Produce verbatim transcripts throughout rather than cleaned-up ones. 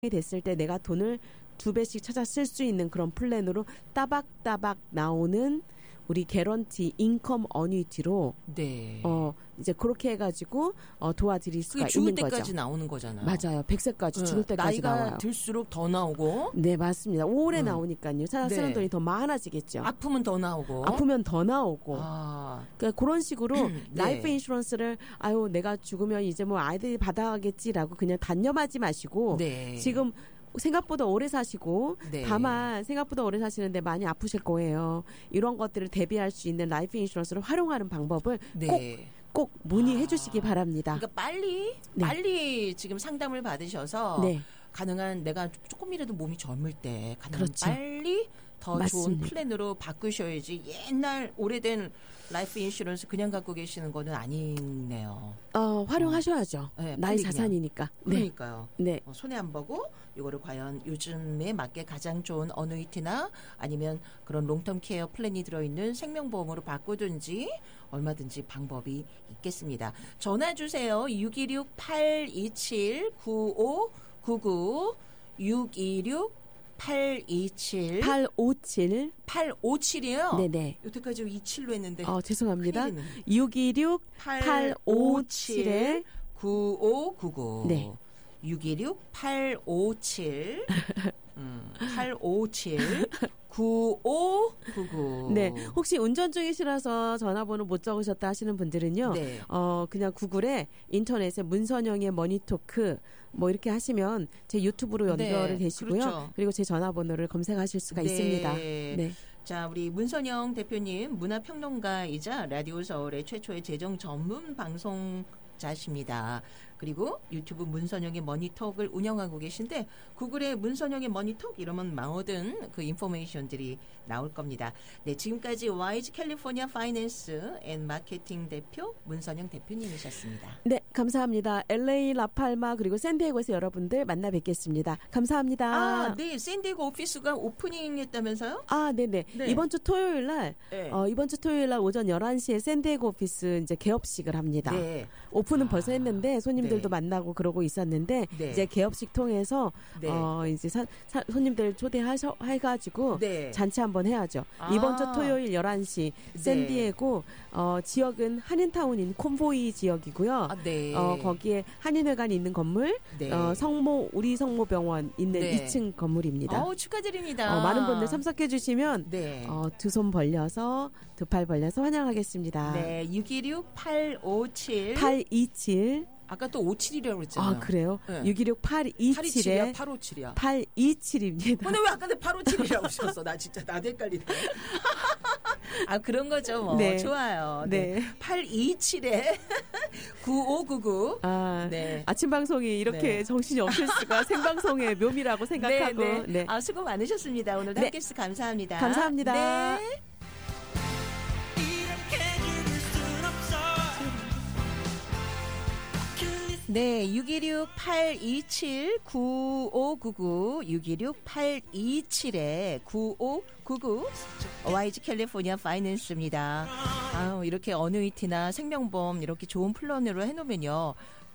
됐을 때 내가 돈을 두 배씩 찾아 쓸 수 있는 그런 플랜으로 따박따박 나오는 우리 개런티 인컴 어뉴이티로 네. 어 이제 그렇게 해가지고 어, 도와드릴 수가 죽을 있는 거죠. 때까지 나오는 거잖아요. 맞아요. 백 세까지 네. 죽을 때까지 나이가 나와요. 들수록 더 나오고. 네, 맞습니다. 오래 음. 나오니까요. 찾아 쓰는 네. 돈이 더 많아지겠죠. 아프면 더 나오고. 아프면 더 나오고. 아. 그러니까 그런 식으로 네. 라이프 인슈런스를 아유 내가 죽으면 이제 뭐 아이들이 받아가겠지라고 그냥 단념하지 마시고 네. 지금 생각보다 오래 사시고 네. 다만 생각보다 오래 사시는데 많이 아프실 거예요. 이런 것들을 대비할 수 있는 라이프 인슈런스를 활용하는 방법을 네. 꼭, 꼭 문의해 아. 주시기 바랍니다. 그러니까 빨리 네. 빨리 지금 상담을 받으셔서 네. 가능한 내가 조금이라도 몸이 젊을 때 가능한 그렇죠. 빨리 더 맞습니다. 좋은 플랜으로 바꾸셔야지 옛날 오래된 라이프 인슈런스 그냥 갖고 계시는 거는 아니네요. 어, 활용하셔야죠. 네, 나의 빨리 자산이니까. 그러니까요. 네. 어, 손해 안 보고 이거를 과연 요즘에 맞게 가장 좋은 어누이티나 아니면 그런 롱텀 케어 플랜이 들어있는 생명보험으로 바꾸든지 얼마든지 방법이 있겠습니다. 전화 주세요. 육이육 팔이칠 구오구구 육이육 팔이칠 팔오칠 팔오칠이요? 네네. 여태까지 이십칠로 했는데. 어, 죄송합니다. 큰일 났네. 육이육 팔오칠 구오구구 네. 육이육 팔오칠 음, 팔오칠 구오구구 네. 혹시 운전 중이시라서 전화번호 못 적으셨다 하시는 분들은요. 네. 어, 그냥 구글에 인터넷에 문선영의 머니토크 뭐 이렇게 하시면 제 유튜브로 연결을 네, 되시고요. 그렇죠. 그리고 제 전화번호를 검색하실 수가 네. 있습니다. 네. 자, 우리 문선영 대표님 문화평론가이자 라디오 서울의 최초의 재정 전문 방송자십니다. 그리고 유튜브 문선영의 머니톡을 운영하고 계신데 구글에 문선영의 머니톡 이러면 모든 그 인포메이션들이 나올 겁니다. 네, 지금까지 와이즈 캘리포니아 파이낸스 앤 마케팅 대표 문선영 대표님이셨습니다. 네, 감사합니다. 엘에이 라팔마 그리고 샌디에고에서 여러분들 만나 뵙겠습니다. 감사합니다. 아, 네, 샌디에고 오피스가 오프닝했다면서요? 아, 네네. 네. 이번 주 토요일 날, 네. 어, 이번 주 토요일 날 오전 열한 시에 샌디에고 오피스 이제 개업식을 합니다. 네. 오픈은 아, 벌써 했는데 손님들도 네. 만나고 그러고 있었는데 네. 이제 개업식 통해서 네. 어, 이제 사, 사, 손님들 초대하셔 해가지고 네. 잔치 한번 해야죠. 아. 이번 주 토요일 열한 시 네. 샌디에고 어, 지역은 한인타운인 콤보이 지역이고요. 아, 네. 어, 거기에 한인회관이 있는 건물, 네. 어, 성모 우리 성모병원 있는 네. 이 층 건물입니다. 어, 축하드립니다. 어, 많은 분들 참석해 주시면 네. 어, 두 손 벌려서 두 팔 벌려서 환영하겠습니다. 네, 육이육 팔오칠 팔이칠 아까 또 오칠이라고 그랬잖아요. 아, 그래요? 네. 육이육 팔이칠이야, 팔이칠에 팔오칠이야. 팔이칠입니다. 근데 왜 아까 내 팔오칠이라고 하셨어? 나 진짜 나도 헷갈리네. 아, 그런 거죠, 뭐. 네. 좋아요. 네. 네. 팔이칠에 구오구구. 아, 네. 아침 방송이 이렇게 네. 정신이 없을 수가 생방송의 묘미라고 생각하고. 네, 네. 네. 아, 수고 많으셨습니다. 오늘도 네. 함께 해주셔서 감사합니다. 감사합니다. 네. 네, 육이육 팔이칠 구오구구 육이육 팔이칠에 구오구구 와이지 캘리포니아 파이낸스입니다. 아유, 이렇게 어누이티나 생명보험 이렇게 좋은 플랜으로 해놓으면요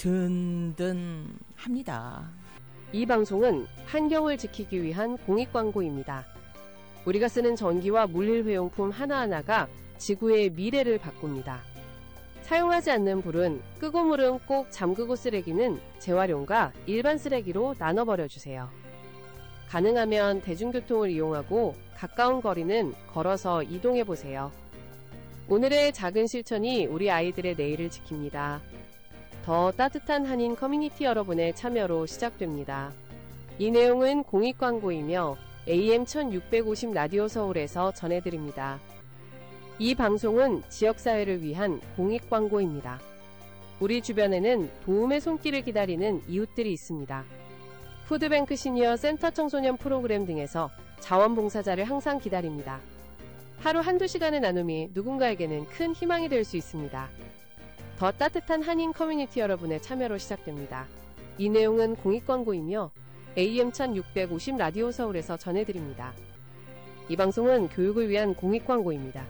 든든합니다. 이 방송은 환경을 지키기 위한 공익광고입니다. 우리가 쓰는 전기와 물일회용품 하나하나가 지구의 미래를 바꿉니다. 사용하지 않는 불은 끄고 물은 꼭 잠그고 쓰레기는 재활용과 일반 쓰레기로 나눠버려주세요. 가능하면 대중교통을 이용하고 가까운 거리는 걸어서 이동해보세요. 오늘의 작은 실천이 우리 아이들의 내일을 지킵니다. 더 따뜻한 한인 커뮤니티 여러분의 참여로 시작됩니다. 이 내용은 공익광고이며 에이엠 천육백오십 라디오 서울에서 전해드립니다. 이 방송은 지역사회를 위한 공익광고입니다. 우리 주변에는 도움의 손길을 기다리는 이웃들이 있습니다. 푸드뱅크 시니어 센터 청소년 프로그램 등에서 자원봉사자를 항상 기다립니다. 하루 한두 시간의 나눔이 누군가에게는 큰 희망이 될 수 있습니다. 더 따뜻한 한인 커뮤니티 여러분의 참여로 시작됩니다. 이 내용은 공익광고이며 에이엠 천육백오십 라디오 서울에서 전해드립니다. 이 방송은 교육을 위한 공익광고입니다.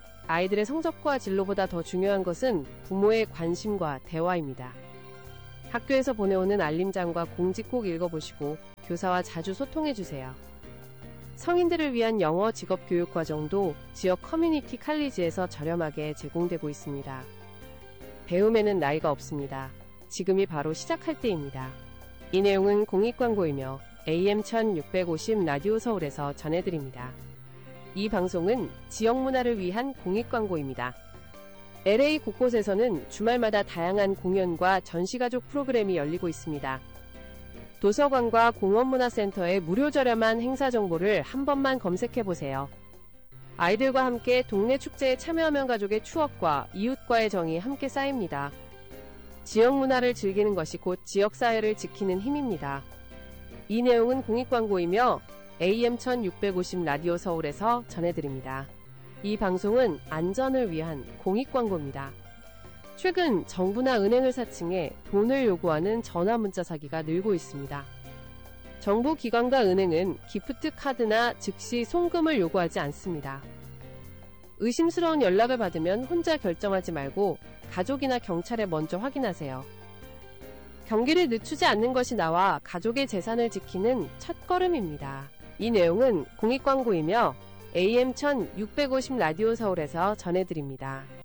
아이들의 성적과 진로보다 더 중요한 것은 부모의 관심과 대화입니다. 학교에서 보내오는 알림장과 공지 꼭 읽어보시고 교사와 자주 소통해주세요. 성인들을 위한 영어 직업 교육 과정도 지역 커뮤니티 칼리지에서 저렴하게 제공되고 있습니다. 배움에는 나이가 없습니다. 지금이 바로 시작할 때입니다. 이 내용은 공익광고이며 에이엠 천육백오십 라디오 서울에서 전해드립니다. 이 방송은 지역 문화를 위한 공익광고입니다. 엘에이 곳곳에서는 주말마다 다양한 공연과 전시가족 프로그램이 열리고 있습니다. 도서관과 공원문화센터의 무료 저렴한 행사 정보를 한 번만 검색해보세요. 아이들과 함께 동네 축제에 참여하면 가족의 추억과 이웃과의 정이 함께 쌓입니다. 지역 문화를 즐기는 것이 곧 지역사회를 지키는 힘입니다. 이 내용은 공익광고이며 에이엠 천육백오십 라디오 서울에서 전해드립니다. 이 방송은 안전을 위한 공익광고입니다. 최근 정부나 은행을 사칭해 돈을 요구하는 전화문자 사기가 늘고 있습니다. 정부 기관과 은행은 기프트 카드나 즉시 송금을 요구하지 않습니다. 의심스러운 연락을 받으면 혼자 결정하지 말고 가족이나 경찰에 먼저 확인하세요. 경기를 늦추지 않는 것이 나와 가족의 재산을 지키는 첫걸음입니다. 이 내용은 공익광고이며 에이엠 천육백오십 라디오 서울에서 전해드립니다.